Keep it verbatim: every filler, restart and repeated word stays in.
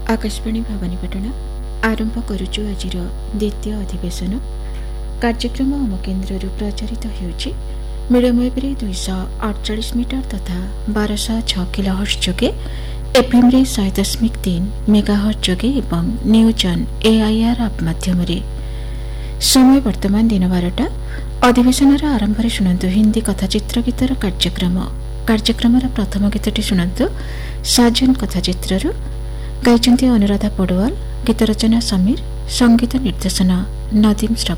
आकाशवाणी भवानीपाटना आरंभ करुचु आजिर द्वितीय अधिवेशन कार्यक्रम आम केन्द्र प्रचारित होउछि मीडियम वेव दुईश अड़चाश मीटर तथा बारश छ किलोहर्ट्ज जोगे एफएम रे शहे दशमिक तीन मेगाहर्ट्ज जोगे एवं न्यूज ऑन एआईआर आप माध्यम समय वर्तमान दिन बारटा अधिवेशन आरंभ शुणु हिंदी कथाचित्र गीतर कार्यक्रम कार्यक्रम प्रथम गीतटी शुणु साजन कथाचित्रु गाइचंती अनुराधा पड़वाल गीत रचना समीर संगीत निर्देशन नदीम श्रवण।